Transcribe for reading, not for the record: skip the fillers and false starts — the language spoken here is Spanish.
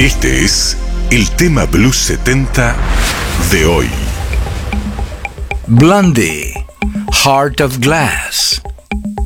Este es el tema Blues 70 de hoy. Blondie, Heart of Glass.